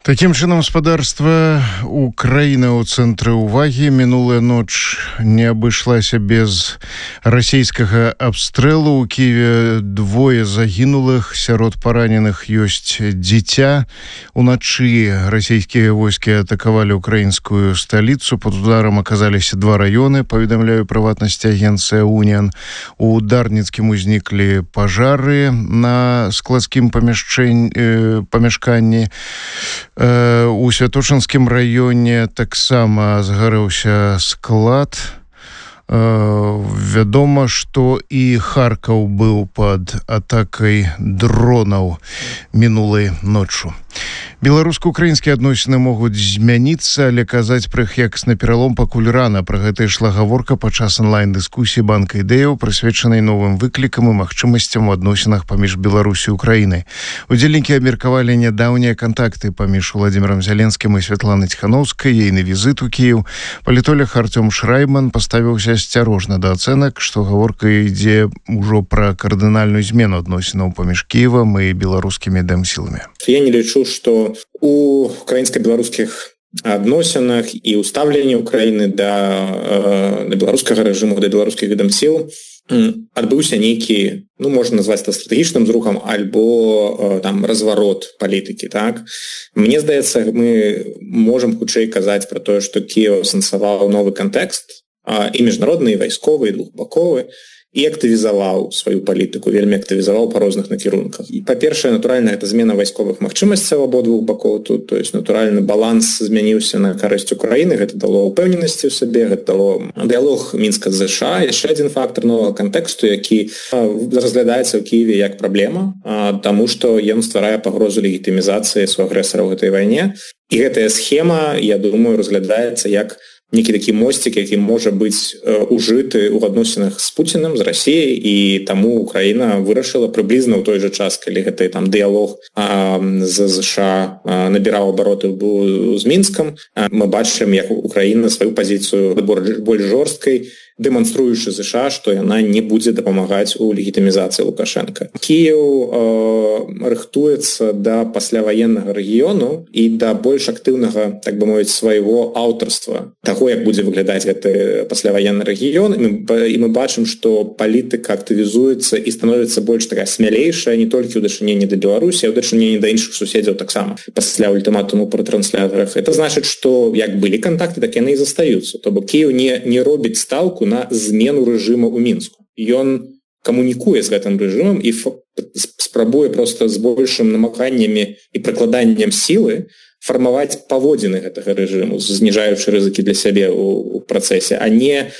Такім чынам, спадарства, Украіна ў цэнтры ўвагі. Мінулая ноч не абышлася без расійскага абстрэлу. У Киеве двое загінулых, сярод параненых ёсць дзіця. Уначы расійскія войскі атакавалі украінскую сталіцу. Под ударам аказаліся два раёны, паведамляю прыватнасці агенцыя «Уніан». У Дарніцкім узніклі пажары на складскім памяшканні. У Святошинскім раёне таксама згарэўся склад. Вядома, што і Харкаў быў пад атакай дронаў мінулай ноччу. Беларуска-украінскія адносіны могуць змяніцца, але казаць пра іх якасны пералом пакуль рана. Пра гэта ішла гаворка падчас онлайн-дыскусіі банка ідэяў, прысвечанай новым выклікам і магчымасцям у адносінах паміж Беларусі і Украінай. Удзельнікі абмеркавалі нядаўнія кантакты паміж Владзімірам Зяленскім і Святланай Ціханаўскай, ейны візіт у Кіеў. Палітолог Артём Шрайман паставіўся асцярожна да ацэнак, што гаворка ідзе ўжо пра кардынальную змену адносінаў паміж Кіевам і беларускімі дэмсіламі. Я не лічу, што у украінска-беларускіх адносінах і ў стаўленні Украіны да беларускага рэжыму, да беларускіх відамсіл адбыўся нейкі, можна назваць это стратэгічным зрухам альбо там разварот палітыкі, так? Мне здаецца, мы можам хутчэй казаць пра тое, што Кіеў асэнсаваў новы кантэкст, і міжнародны, і вайсковы, і двухбаковы, і актывізаваў сваю палітыку, вельмі актывізаваў па розных накірунках. І, па-першае, натуральна, гэта змена вайсковых магчымасцяў абодвух бакоў тут, то есть натуральны баланс змяніўся на карысць Украіны, гэта дало ўпэўненасці ў сабе, гэта дало дыялог Мінска з ЗША, яшчэ адзін фактор новага кантэксту, які разглядаецца ў Кіеве як праблема, таму што ён стварае пагрозу легітымізацыі свайго агрэсара ў гэтай вайне. І гэтая схема, я думаю, разглядаецца як некі такі мостик, які можа быць ужыты ў адносінах з Пуцінам, з Расіяй, і таму Украіна вырашыла прыблізна ў той жа час, калі гэты там дыялог з ЗША набіраў абароты з Мінскам. Мы бачым, як Украіна сваю пазіцыю больш жорсткай, дэманструючы ЗША, што яна не будзе дапамагаць у легітымізацыі Лукашенка. Кіеў рыхтуецца да пасляваеннага рэгіёну і да больш актыўнага, так бы мовіць, свайго аўтарства, таго, як будзе выглядаць гэты пасляваенны рэгіён. І мы бачым, што палітыка актывізуецца і становіцца больш такая смялейшая не толькі ў дачыненні да Беларусі, а ў дачыненні да іншых суседзяў таксама пасля ультыматуму па транслятарах. Это значыць, што як былі кантакты, так яны і застаюцца. То бок Кіеў не робіць стаўку на змену рэжыма ў Мінску. Ён камунікуе з гэтым рэжымам і спрабуе проста з большым намаганнямі і прыкладаннем сілы фармаваць паводзіны гэтага рэжыму, зніжаючы рызыкі для сябе ў працэсе, а не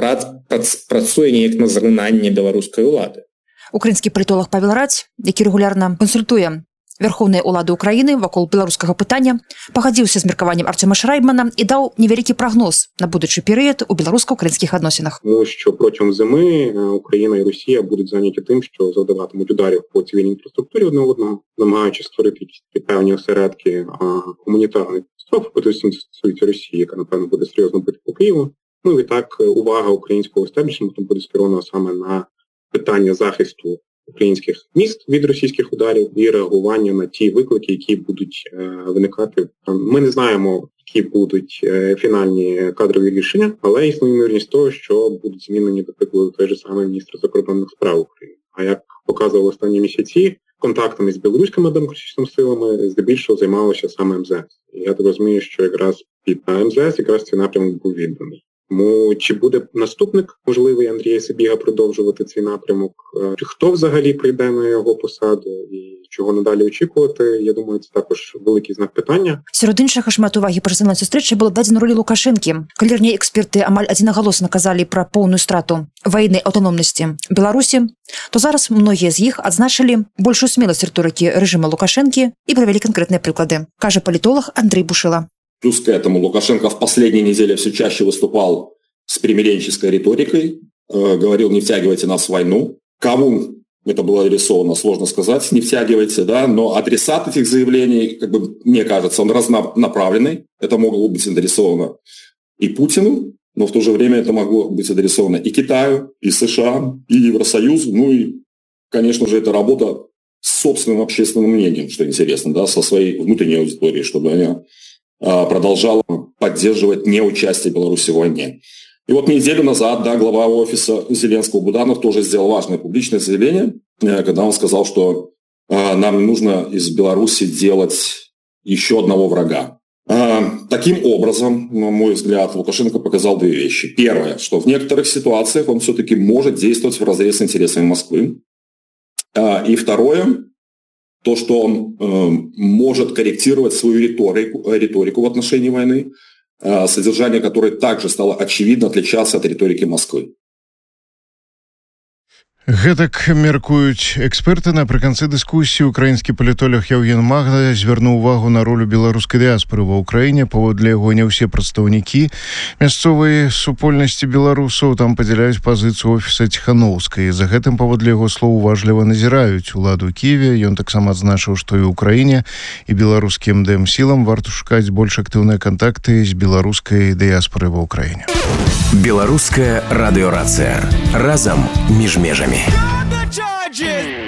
працуе неяк на зрынанне беларускай улады. Украінскі палітолог Павел Радзь, які рэгулярна кансультуе верхоўныя ўлады Украіны вакол беларускага пытання, пагадзіўся з меркаваннем Артёма Шраймана і даў невялікі прагноз на будучы перыяд у беларуска-українських адносинах. Тому що протягом зими Україна і Росія будуть зайняті тим, що завдаватимуть ударів по цивільній інфраструктурі одне одного, намагаючись створити якісь певні осередки гуманітарної катастрофи, потім стосується Росії, яка, напевно, буде серйозно бити по Києву. Ну і так увага українського естеблішменту буде скерована саме на питання захисту українських міст від російських ударів і реагування на ті виклики, які будуть виникати. Ми не знаємо, які будуть фінальні кадрові рішення, але існує ймовірність того, що будуть змінені, до прикладу, той же самий міністр закордонних справ України. А як показували останні місяці, контактами з білоруськими демократичними силами здебільшого займалося саме МЗС. І я так розумію, що якраз під МЗС якраз цей напрямок був відданий. Тому чи буде наступник можливий Андрія Сибіга продовжувати цей напрямок? Хто взагалі прийде на його посаду і чого надалі очікувати? Я думаю, це також великий знак питання. Серед іншага шмат уваги персанальнай сустрэчы было дадзена ролі Лукашэнкі. Калі раней эксперты амаль адзінагалосна казалі пра поўную страту ваеннай аўтаномнасці Беларусі, то зараз многія з іх адзначылі большую смеласць рыторыкі рэжыма Лукашэнкі і правялі канкрэтныя прыклады, кажа палітолог Андрей Бушыла. Плюс к этому Лукашенко в последние недели все чаще выступал с примиренческой риторикой, говорил: не втягивайте нас в войну. Кому это было адресовано, сложно сказать, не втягивайте, да, но адресат этих заявлений, как бы, мне кажется, он разнонаправленный. Это могло быть адресовано и Путину, но в то же время это могло быть адресовано и Китаю, и США, и Евросоюзу. Ну и, конечно же, эта работа с собственным общественным мнением, что интересно, да, со своей внутренней аудиторией, чтобы она продолжала поддерживать неучастие Беларуси в войне. И вот неделю назад, да, глава офиса Зеленского Буданов тоже сделал важное публичное заявление, когда он сказал, что нам нужно из Беларуси делать еще одного врага. Таким образом, на мой взгляд, Лукашенко показал две вещи. Первое, что в некоторых ситуациях он все-таки может действовать вразрез с интересами Москвы. И второе, то, что он может корректировать свою риторику в отношении войны, содержание которой также стало очевидно отличаться от риторики Москвы. Гэтак мяркуюць эксперты. Напрыканцы дыскусіі украінскі палітолог Яўген Магда звярнуў увагу на ролю беларускай дыяспоры ва ўкраіне. Паводле яго, не ўсе прадстаўнікі мясцовай супольнасці беларусаў там падзяляюць пазіцыю офіса Ціхановскай. За гэтым, паводле яго слоў, уважліва назіраюць уладу ў Кіеве. Ён таксама адзначыў, што і ўкраіне, і беларускім ДМ-сілам варта шукаць больш актыўныя кантакты з беларускай дыяспорай ва ўкраіне. Беларуская радыёрацыя. Разам між межамі. Charges!